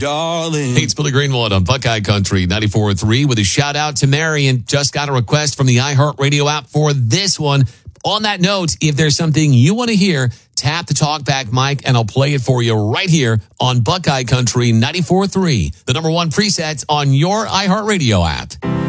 darling. Hey, it's Billy Greenwood on Buckeye Country 94.3 with a shout out to Mary, and just got a request from the iHeartRadio app for this one. On that note, if there's something you want to hear, tap the talkback mic and I'll play it for you right here on Buckeye Country 94.3, the number one preset on your iHeartRadio app.